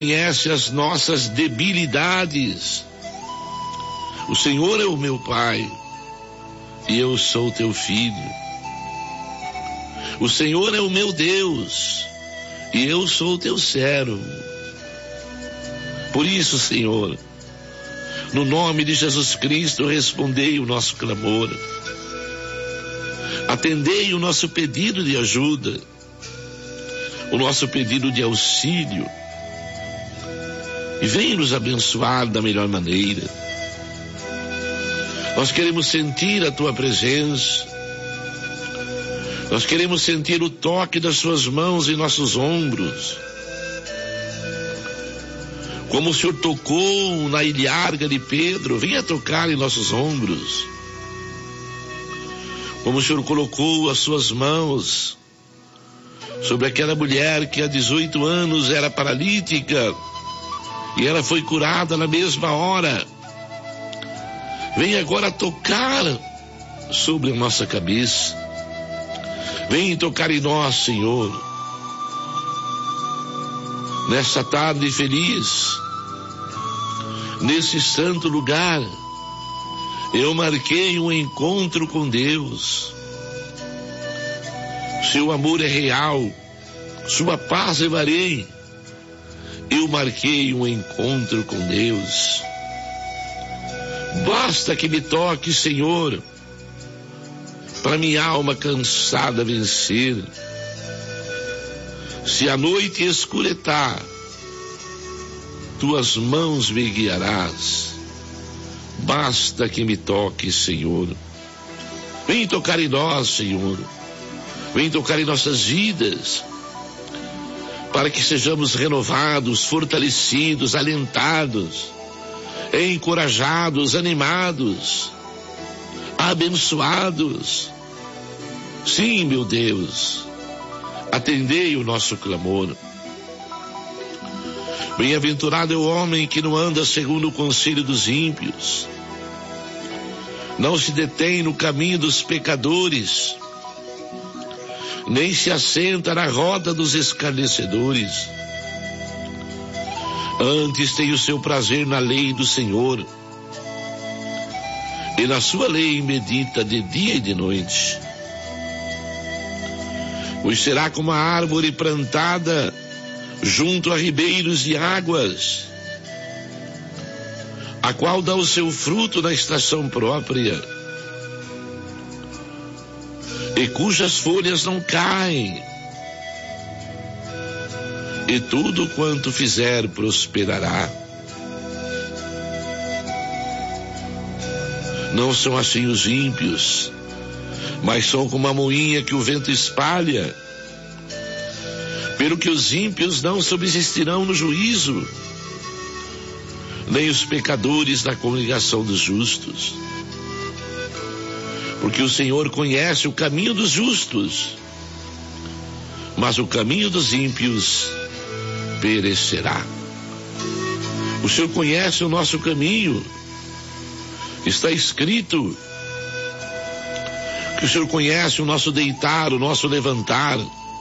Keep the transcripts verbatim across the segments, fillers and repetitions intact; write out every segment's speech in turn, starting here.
conhece as nossas debilidades. O Senhor é o meu Pai e eu sou teu filho. O Senhor é o meu Deus e eu sou teu servo. Por isso, Senhor, no nome de Jesus Cristo, respondei o nosso clamor. Atendei o nosso pedido de ajuda, o nosso pedido de auxílio, e venha nos abençoar da melhor maneira. Nós queremos sentir a tua presença, nós queremos sentir o toque das suas mãos em nossos ombros, como o Senhor tocou na ilharga de Pedro. Venha tocar em nossos ombros, como o Senhor colocou as suas mãos sobre aquela mulher que há dezoito anos era paralítica e ela foi curada na mesma hora. Venha agora tocar sobre a nossa cabeça, venha tocar em nós, Senhor, nessa tarde feliz, nesse santo lugar. Eu marquei um encontro com Deus. Seu amor é real, sua paz levarei. Eu marquei um encontro com Deus. Basta que me toque, Senhor, para minha alma cansada vencer. Se a noite escuretar, tuas mãos me guiarás. Basta que me toque, Senhor. Vem tocar em nós, Senhor. Vem tocar em nossas vidas, para que sejamos renovados, fortalecidos, alentados, encorajados, animados, abençoados. Sim, meu Deus, atendei o nosso clamor. Bem-aventurado é o homem que não anda segundo o conselho dos ímpios, não se detém no caminho dos pecadores, nem se assenta na roda dos escarnecedores. Antes tem o seu prazer na lei do Senhor, e na sua lei medita de dia e de noite. Pois será como a árvore plantada junto a ribeiros de águas, a qual dá o seu fruto na estação própria, e cujas folhas não caem, e tudo quanto fizer prosperará. Não são assim os ímpios, mas são como a moinha que o vento espalha. Pelo que os ímpios não subsistirão no juízo, nem os pecadores na congregação dos justos. Porque o Senhor conhece o caminho dos justos, mas o caminho dos ímpios perecerá. O Senhor conhece o nosso caminho. Está escrito que o Senhor conhece o nosso deitar, o nosso levantar.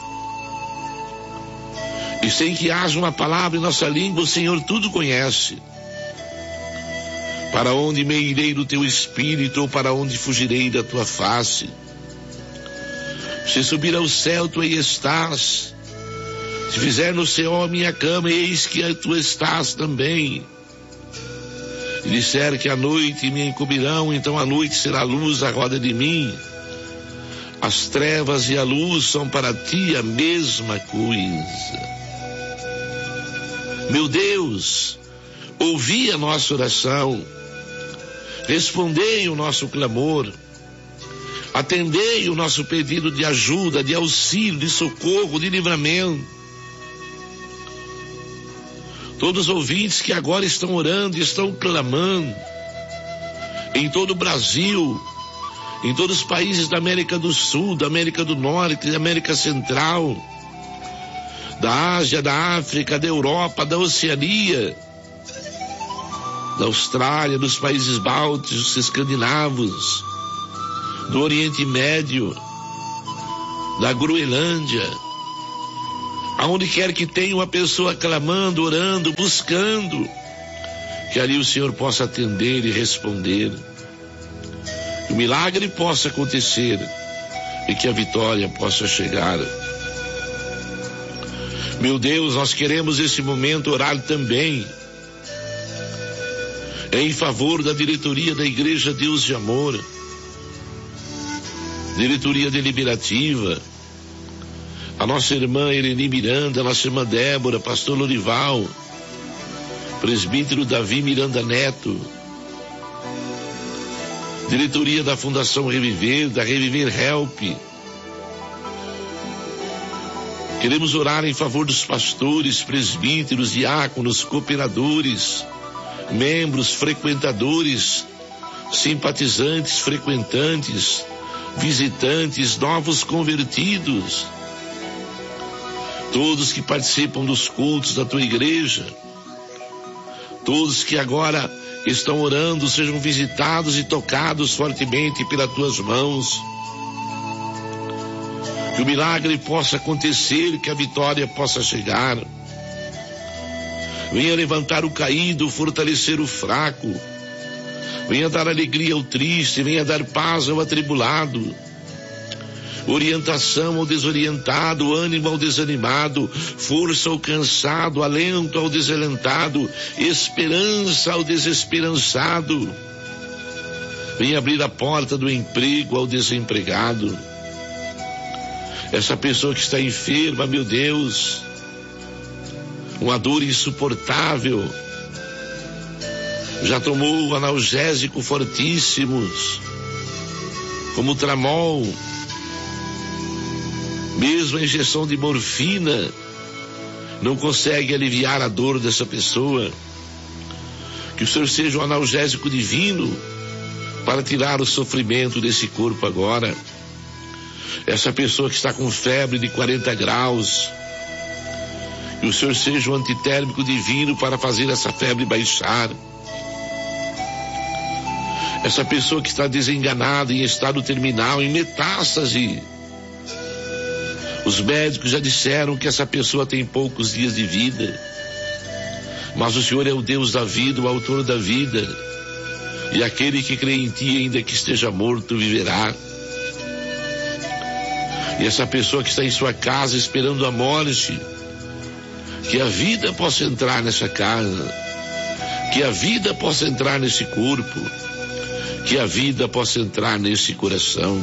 E sem que haja uma palavra em nossa língua, o Senhor tudo conhece. Para onde me irei do teu espírito, ou para onde fugirei da tua face? Se subir ao céu, tu aí estás. Se fizer no céu a minha cama, eis que tu estás também. E disser que a noite me encobrirão, então a noite será luz à roda de mim. As trevas e a luz são para ti a mesma coisa. Meu Deus, ouvi a nossa oração, respondei o nosso clamor, atendei o nosso pedido de ajuda, de auxílio, de socorro, de livramento. Todos os ouvintes que agora estão orando, estão clamando, em todo o Brasil, em todos os países da América do Sul, da América do Norte, da América Central, da Ásia, da África, da Europa, da Oceania, da Austrália, dos países bálticos, escandinavos, do Oriente Médio, da Groenlândia, Aonde quer que tenha uma pessoa clamando, orando, buscando, que ali o Senhor possa atender e responder, que o milagre possa acontecer e que a vitória possa chegar. Meu Deus, nós queremos nesse momento orar também em favor da diretoria da Igreja Deus de Amor, diretoria deliberativa, a nossa irmã Irene Miranda, a nossa irmã Débora, pastor Lorival, presbítero Davi Miranda Neto, diretoria da Fundação Reviver, da Reviver Help. Queremos orar em favor dos pastores, presbíteros, diáconos, cooperadores, membros, frequentadores, simpatizantes, frequentantes, visitantes, novos convertidos, todos que participam dos cultos da tua igreja, todos que agora estão orando, sejam visitados e tocados fortemente pelas tuas mãos. Que o milagre possa acontecer, que a vitória possa chegar. Venha levantar o caído, fortalecer o fraco. Venha dar alegria ao triste, venha dar paz ao atribulado. Orientação ao desorientado, ânimo ao desanimado, força ao cansado, alento ao desalentado, esperança ao desesperançado. Venha abrir a porta do emprego ao desempregado. Essa pessoa que está enferma, meu Deus, uma dor insuportável, já tomou analgésico fortíssimos, como o tramol, mesmo a injeção de morfina não consegue aliviar a dor dessa pessoa. Que o Senhor seja um analgésico divino para tirar o sofrimento desse corpo agora. Essa pessoa que está com febre de quarenta graus, que o Senhor seja um antitérmico divino para fazer essa febre baixar. Essa pessoa que está desenganada em estado terminal, em metástase, os médicos já disseram que essa pessoa tem poucos dias de vida, mas o Senhor é o Deus da vida, o autor da vida, e aquele que crê em ti, ainda que esteja morto, viverá. E essa pessoa que está em sua casa esperando a morte, que a vida possa entrar nessa casa, que a vida possa entrar nesse corpo, que a vida possa entrar nesse coração.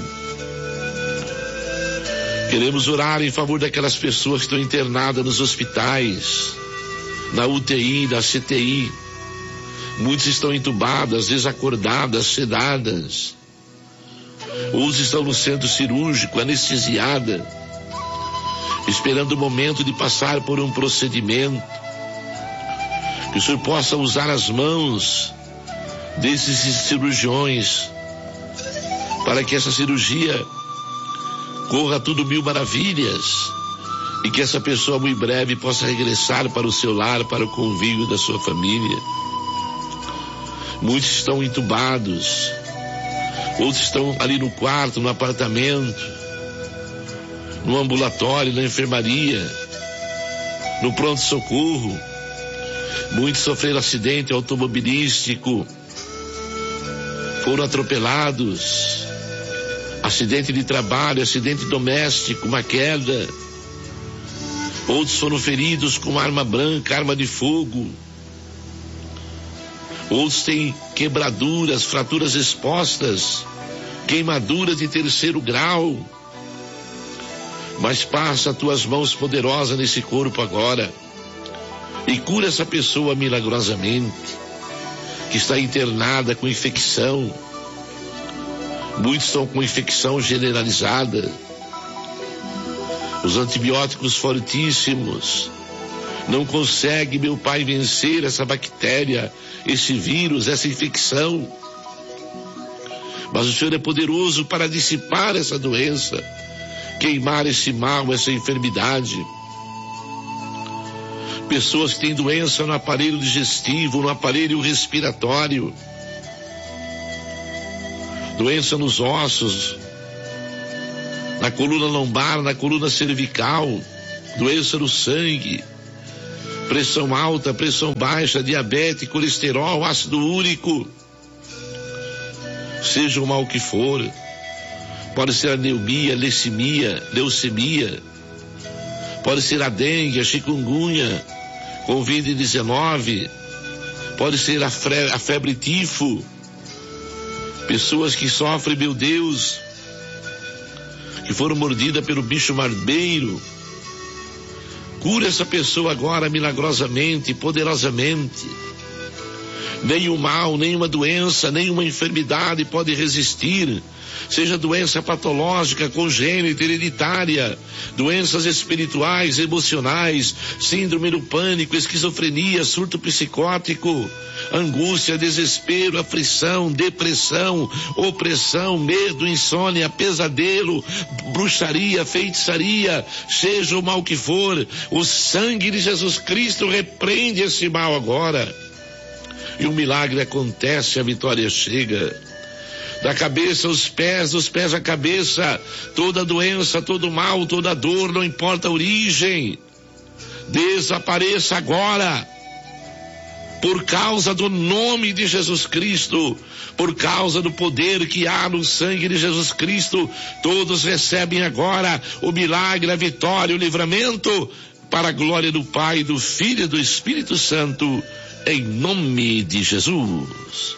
Queremos orar em favor daquelas pessoas que estão internadas nos hospitais, na U T I, na C T I. Muitos estão entubadas, desacordadas, sedadas. Outros estão no centro cirúrgico, anestesiada, esperando o momento de passar por um procedimento. Que o Senhor possa usar as mãos desses cirurgiões para que essa cirurgia corra tudo mil maravilhas e que essa pessoa muito breve possa regressar para o seu lar, para o convívio da sua família. Muitos estão entubados, outros estão ali no quarto, no apartamento, no ambulatório, na enfermaria, no pronto-socorro. Muitos sofreram acidente automobilístico, foram atropelados, acidente de trabalho, acidente doméstico, uma queda. Outros foram feridos com arma branca, arma de fogo. Outros têm quebraduras, fraturas expostas, queimaduras de terceiro grau. Mas passa as tuas mãos poderosas nesse corpo agora e cura essa pessoa milagrosamente, que está internada com infecção. Muitos estão com infecção generalizada, os antibióticos fortíssimos não conseguem, meu Pai, vencer essa bactéria, esse vírus, essa infecção. Mas o Senhor é poderoso para dissipar essa doença, queimar esse mal, essa enfermidade. Pessoas que têm doença no aparelho digestivo, no aparelho respiratório, doença nos ossos, na coluna lombar, na coluna cervical, doença no sangue, pressão alta, pressão baixa, diabetes, colesterol, ácido úrico, seja o mal que for, pode ser anemia, leucemia, leucemia, pode ser a dengue, a chikungunya, covid dezenove, pode ser a, fre- a febre tifo, pessoas que sofrem, meu Deus, que foram mordidas pelo bicho marbeiro. Cura essa pessoa agora milagrosamente, poderosamente. Nenhum mal, nenhuma doença, nenhuma enfermidade pode resistir. Seja doença patológica, congênita, hereditária, doenças espirituais, emocionais, síndrome do pânico, esquizofrenia, surto psicótico, angústia, desespero, aflição, depressão, opressão, medo, insônia, pesadelo, bruxaria, feitiçaria, seja o mal que for, o sangue de Jesus Cristo repreende esse mal agora. E o milagre acontece, a vitória chega. Da cabeça aos pés, dos pés à cabeça, toda doença, todo mal, toda dor, não importa a origem, desapareça agora, por causa do nome de Jesus Cristo, por causa do poder que há no sangue de Jesus Cristo. Todos recebem agora o milagre, a vitória, o livramento, para a glória do Pai, do Filho e do Espírito Santo, em nome de Jesus.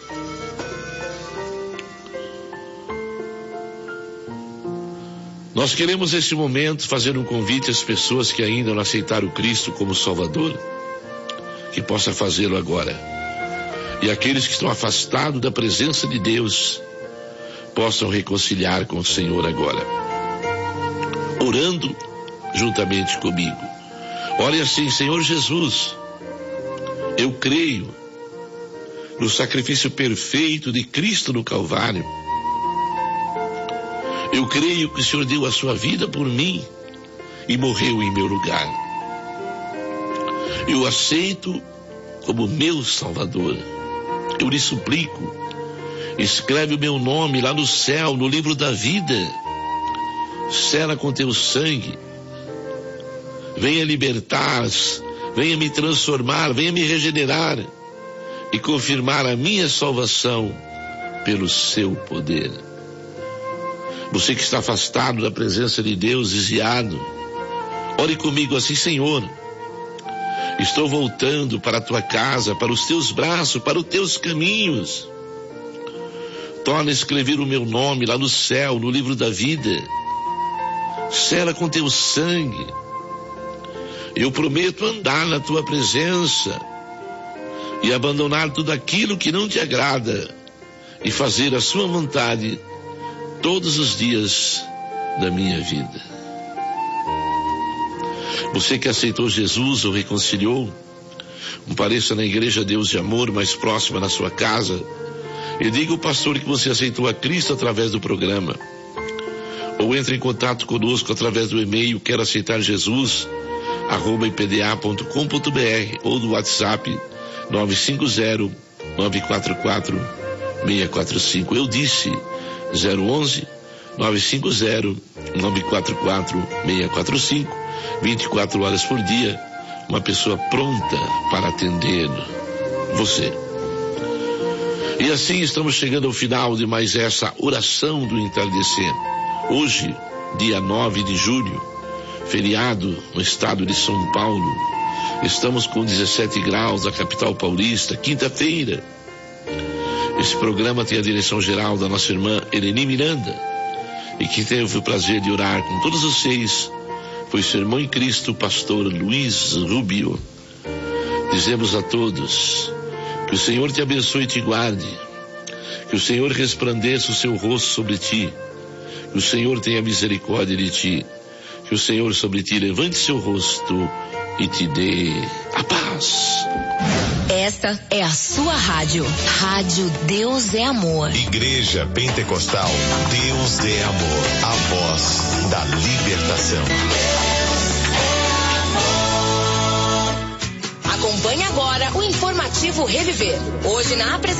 Nós queremos neste momento fazer um convite às pessoas que ainda não aceitaram Cristo como Salvador, que possa fazê-lo agora. E aqueles que estão afastados da presença de Deus, possam reconciliar com o Senhor agora, orando juntamente comigo. Olha assim: Senhor Jesus, eu creio no sacrifício perfeito de Cristo no Calvário. Eu creio que o Senhor deu a sua vida por mim e morreu em meu lugar. Eu aceito como meu Salvador. Eu lhe suplico, escreve o meu nome lá no céu, no livro da vida. Sela com teu sangue. Venha libertar, venha me transformar, venha me regenerar e confirmar a minha salvação pelo seu poder. Você que está afastado da presença de Deus, desviado, ore comigo assim: Senhor, estou voltando para a tua casa, para os teus braços, para os teus caminhos. Torna a escrever o meu nome lá no céu, no livro da vida. Sela com teu sangue. Eu prometo andar na tua presença e abandonar tudo aquilo que não te agrada e fazer a sua vontade todos os dias da minha vida. Você que aceitou Jesus ou reconciliou, compareça na Igreja Deus de Amor mais próxima na sua casa e diga ao pastor que você aceitou a Cristo através do programa. Ou entre em contato conosco através do e-mail quero aceitar Jesus arroba i p d a ponto com ponto b r ou do WhatsApp nove cinco zero, nove quatro quatro, seis quatro cinco. Eu disse zero onze, nove cinco zero, nove quatro quatro, seis quatro cinco, vinte e quatro horas por dia, uma pessoa pronta para atender você. E assim estamos chegando ao final de mais essa oração do entardecer. Hoje, dia nove de julho, feriado no estado de São Paulo, estamos com dezessete graus na capital paulista, quinta-feira. Esse programa tem a direção geral da nossa irmã Eleni Miranda, e que teve o prazer de orar com todos vocês foi seu irmão em Cristo, pastor Luiz Rubio. Dizemos a todos que o Senhor te abençoe e te guarde, que o Senhor resplandeça o seu rosto sobre ti, que o Senhor tenha misericórdia de ti, que o Senhor sobre ti levante seu rosto e te dê a paz. Esta é a sua rádio. Rádio Deus é Amor. Igreja Pentecostal Deus é Amor. A voz da libertação. Acompanhe agora o informativo Reviver. Hoje na apresentação.